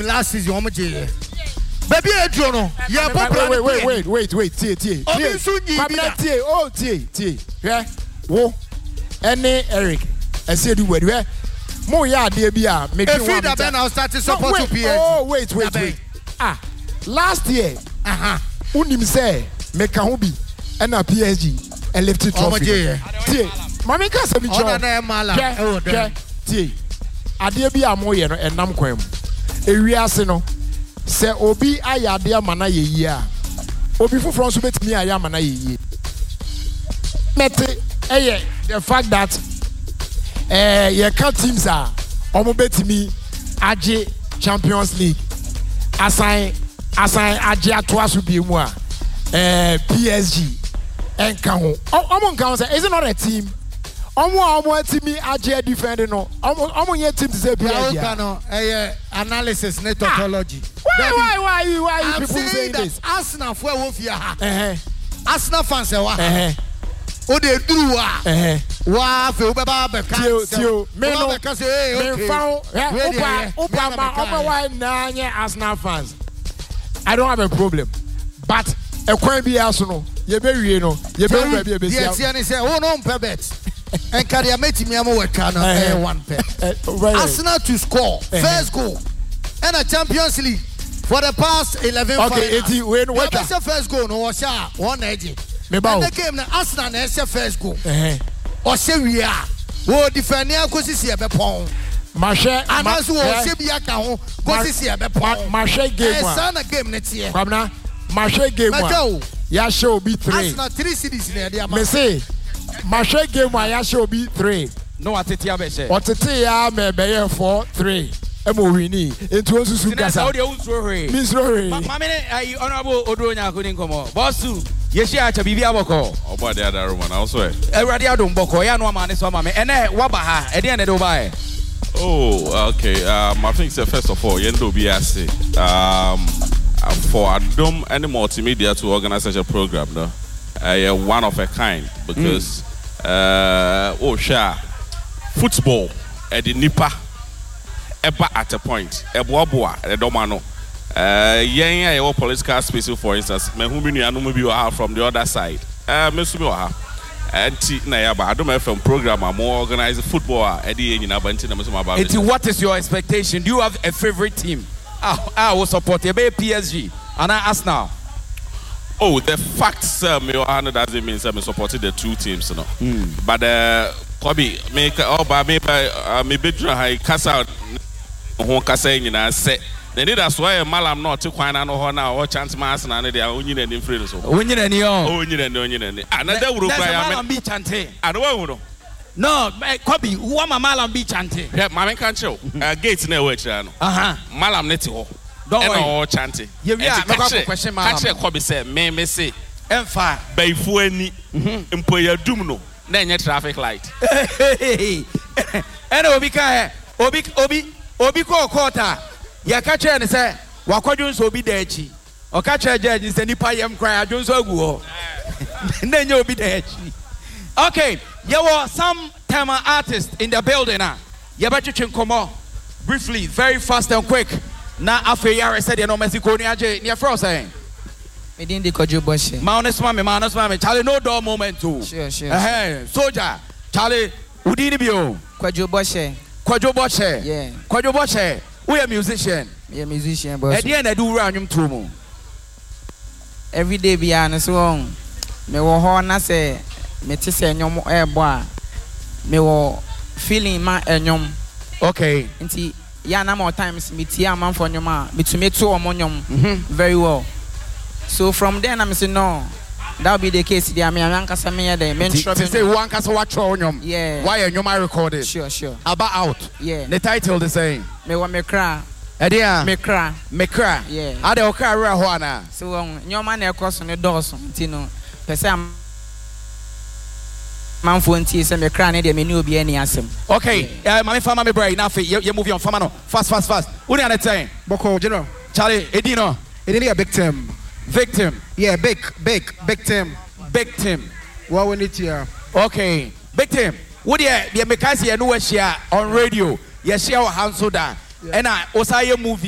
last season omo je. Baby Adro no. Yeah, wait. Tie. Oh, tie. Yeah. Wo. Any Eric. I said you were. Mo ya de bia make you want to now start to support to PSG. Oh, wait. Last year, unim say make a hobby and a PSG and left it trophy. Tie. Mami ka se bi cho. Ona na mala. Tie. Ade bia mo ye no enam kwam. Ewiase no se obi ayade amana ye yi a. Obi fufro nso betimi aye amana ye yi. Mete the fact that your teams are omo betimi age Champions League assign age atwa so bi mu a PSG enka ho omo nka ho say is it not a team omo team age defend no omo ye team to say PSG no analysis net tautology why you people saying this Arsenal for wo fia ha Arsenal fans wa o de duru wa fe o baba be ka tio me no me found opa omo why na nye Arsenal fans I don't have a problem but e kwan bi aso no ye be wie no ye be bra bi e be sia yes ye say o no mpe bet en career metimi am we ka no one pe Arsenal to score first goal and a Champions League for the past 11 okay what the first goal no was one edge and the game na Arsenal na first goal o se wi a wo defend akosi se be pon Marche anaso wo se bia ka ho kosi se be pon Marche game one sana game na tie kwamna Marche game one ya show be 3 Arsenal 3 cities na dia ma me say Marche game one ya show be 3 no atete ya be she otete ya me be 4-3 emo wini entu osusu kasa so de unso hwe mama me honorable Odonya akoni nkomo bossu yeshi acha bibia boko oba de ada roman also ewrade adom boko ya no ama ne so ama me ene waba ha e de ne do ba e oh okay I think so first of all yendo bi ase for Adom any multimedia to organize such a program no one of a kind because football at the nipa eba at a point eboaboa edomano yen political space for instance me hu bi nuanu bi wa from the other side me su bi wa ha anti na ya ba Adom FM program am organize football e dey nyina ba anti na me so ma ba what is your expectation? Do you have a favorite team? I will support you PSG and Arsenal. Oh, the facts me doesn't mean me supported the two teams no. But Kobe make me bedroom high kasa ho kasa nyina se they need as why malam not to kwan no ho na o chance mass na dey onyina ni free so onyina ni onyina another wuro kwa ya malam be chante anu no no Kobe who malam be chante yeah mama kan chew gate na we kira no malam ne te ho don't worry no chante you make question malam catch Kobe say me say emfa baifu ani mpo ya dum no na enye traffic light ene obi ka obi ko kota ya ka kire ne say wakwadwo nso obi da achi o ka kire judge say nipa yem kra adwo nso agu ho na enye obi da achi. Okay, there were some Tema artists in the building now. Yabachichin Komo briefly, very fast and quick. Na afe yare said no Mexico ni aje ni afro saying. Me din de Kojo Boshe. Manus mame Charlie no door moment too. Sure. Soldier Charlie udini bio. Kojo Boshe. Yeah. Kojo Boshe. We a musician. Yeah, musician boss. At the end I do random tumu. Every day be honest wrong. Me wo ho na say me ti say nyom ebo a me wo feeling ma enyom. Okay. Nti ya na more times me ti am for nyom a me to me to omonyom very well. So from then I'm saying no, that will be the case. The American Casamia, the men say one casa watch nyom. Yeah. Why nyom I recorded? Sure. About out. Yeah. The title the same. Me wa me cry. Edia. Me cry. Yeah. Ade okra ra ho ana. So nyom na cross no doors nti no. Pese am manfo nti se me cry na de me ni obi ani asem. Okay. Mama fama me bray na fe you move on fama no. Fast. Uni an time. Boko general. Charlie, Edino. Edini a victim. Yeah, big team. What we need here. Okay. Big team. What the because you know share on radio. You share our hands so that. And I also movie.